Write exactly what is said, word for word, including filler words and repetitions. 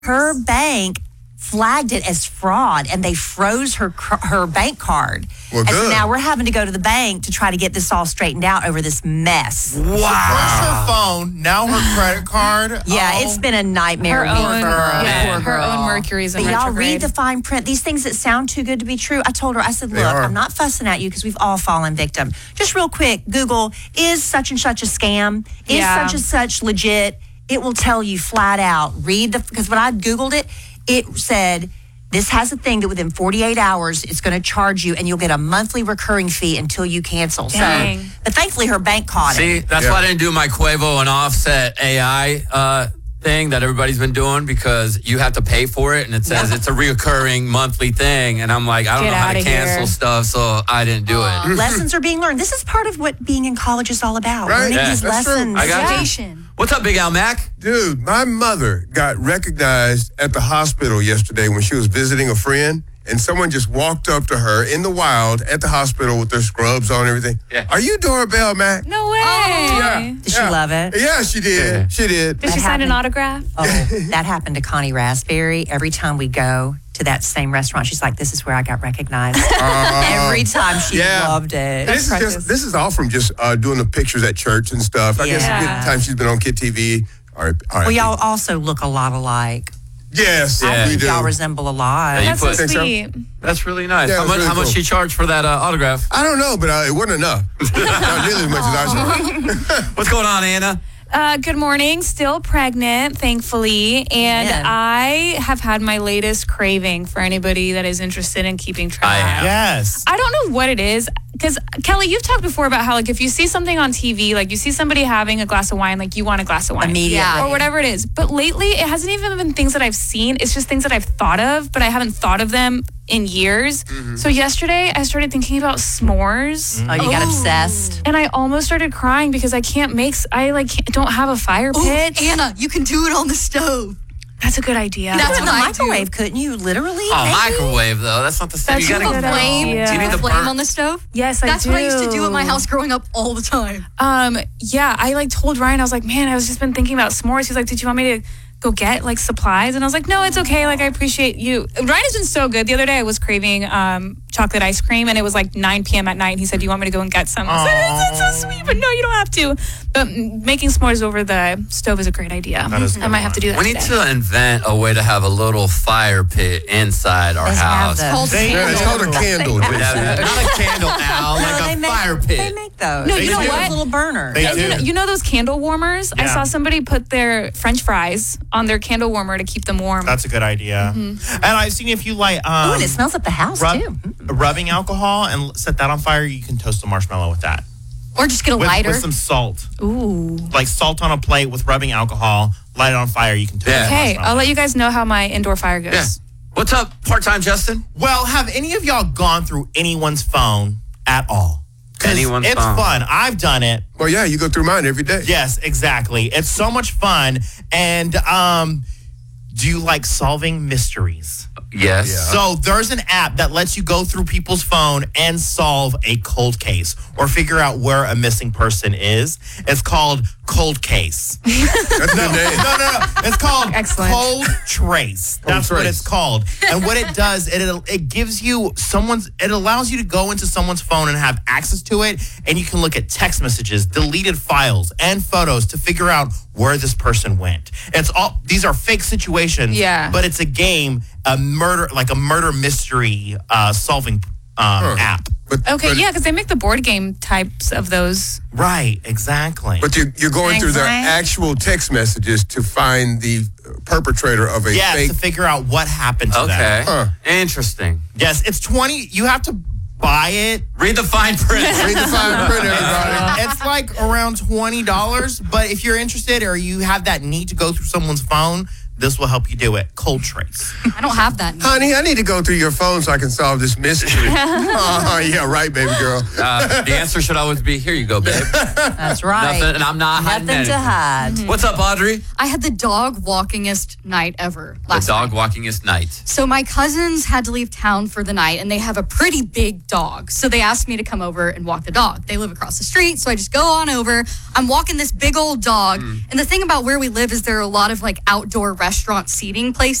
Her bank flagged it as fraud, and they froze her her bank card. Well, and good. so now we're having to go to the bank to try to get this all straightened out over this mess. Wow. First her phone, now her credit card. Yeah, oh. it's been a nightmare. Her own, for her. yeah, Poor her girl. own Mercury's in But y'all retrograde. read the fine print. These things that sound too good to be true. I told her, I said, They look, are. I'm not fussing at you because we've all fallen victim. Just real quick, Google, is such and such a scam? Is Yeah. such and such legit? It will tell you flat out. Read the, because when I Googled it, it said, this has a thing that within forty-eight hours, it's going to charge you, and you'll get a monthly recurring fee until you cancel. Dang. So, but thankfully, her bank caught See, it. that's Yeah. why I didn't do my Quavo and Offset A I uh, thing that everybody's been doing, because you have to pay for it, and it says it's a reoccurring monthly thing. And I'm like, I don't Get know how to outta cancel here. stuff, so I didn't do it. Lessons are being learned. This is part of what being in college is all about. Right. Learning Yeah, these that's true. lessons. I got you. Education. What's up, Big Al Mac? Dude, my mother got recognized at the hospital yesterday when she was visiting a friend, and someone just walked up to her in the wild at the hospital with their scrubs on and everything. Yeah. Are you Doorbell Mac? No way. Yeah. Did she Yeah. love it? Yeah, she did. Yeah. She did. Did she That sign an happened. autograph? Oh, that happened to Connie Raspberry. Every time we go to that same restaurant, she's like, this is where I got recognized. Every time she yeah. loved it. This is precious. just this is all from just uh, doing the pictures at church and stuff. I guess Yeah. the time she's been on Kid T V. All right, all right. Well, y'all also look a lot alike. Yes, I we think do. y'all resemble a lot. Yeah, you That's so put- Think so? sweet. That's really nice. Yeah, how it was much, really how much cool. she charged for that uh, autograph? I don't know, but uh, it wasn't enough. Not nearly as much as I should. What's going on, Anna? Uh, good morning. Still pregnant, thankfully. And Man. I have had my latest craving for anybody that is interested in keeping track. I am. Yes. I don't know what it is. Because, Kelly, you've talked before about how, like, if you see something on T V, like, you see somebody having a glass of wine, like, you want a glass of wine. Immediately. Or whatever it is. But lately, it hasn't even been things that I've seen. It's just things that I've thought of, but I haven't thought of them in years. So yesterday, I started thinking about s'mores. Oh, you got obsessed. And I almost started crying because I can't make, s- I, like, can't- don't have a fire Ooh, pit. Anna, you can do it on the stove. That's a good idea. That's In what the I microwave, do. couldn't you? Literally? Oh, maybe? microwave, though. That's not the same. That's you a gotta good get Flame, idea. Do you need the the flame burn- on the stove. Yes, I That's do. what I used to do at my house growing up all the time. Um, yeah, I like told Ryan, I was like, man, I was just been thinking about s'mores. He's like, did you want me to go get like supplies? And I was like, no, it's okay. Like, I appreciate you. Ryan has been so good. The other day I was craving um, chocolate ice cream, and it was like nine p.m. at night. And he said, do you want me to go and get some? I said, that's, that's so sweet, but no, you don't have to. But mm, making s'mores over the stove is a great idea. That is a I good might have one. to do that We need today. to invent a way to have a little fire pit inside our They have house. them. Called They- Yeah, it's called a candle. Yeah, not a candle, Al, No, like they a make- fire They pit. make those. No, They you know do. what? Little burner. They And do. you know, you know those candle warmers? I Yeah. saw somebody put their French fries on their candle warmer to keep them warm. That's a good idea. And I've seen if you like um, Ooh, and it smells at the house, rub- too. rubbing alcohol and set that on fire, you can toast a marshmallow with that. Or just get a With, lighter. with some salt. Ooh. Like salt on a plate with rubbing alcohol, light it on fire, you can toast Yeah. a Okay, marshmallow. I'll let you guys know how my indoor fire goes. Yeah. What's up, part-time Justin? Well, have any of y'all gone through anyone's phone at all? 'Cause Anyone's it's phone. fun. I've done it. Well, yeah, you go through mine every day. Yes, exactly. It's so much fun. And um, do you like solving mysteries? Yes. Yeah. So there's an app that lets you go through people's phone and solve a cold case or figure out where a missing person is. It's called Cold Case. That's No, the name. no, no, no. It's called Excellent. Cold Trace. That's what Trace. it's called. And what it does, it it gives you someone's. It allows you to go into someone's phone and have access to it, and you can look at text messages, deleted files, and photos to figure out where this person went. It's all. These are fake situations. Yeah. But it's a game, a murder, like a murder mystery uh, solving um, app. But, Okay, but, yeah, because they make the board game types of those. Right. Exactly. But you're, you're going Thanks, through their Ryan. actual text messages to find the perpetrator of a yes, fake. to figure out what happened to them. Okay. Huh. Interesting. Yes, it's twenty. You have to buy it. Read the fine print. Read the fine print, everybody. It's like around twenty dollars. But if you're interested or you have that need to go through someone's phone, this will help you do it. Cold Trace. I don't have that. Honey, I need to go through your phone so I can solve this mystery. Oh, yeah, right, baby girl. Uh, the answer should always be, here you go, babe. That's right. Nothing, and I'm not hiding Nothing to anything. hide. What's up, Audrey? I had the dog walkingest night ever The last dog night. walkingest night. So my cousins had to leave town for the night, and they have a pretty big dog. So they asked me to come over and walk the dog. They live across the street, so I just go on over. I'm walking this big old dog, and the thing about where we live is there are a lot of like outdoor restaurants restaurant seating place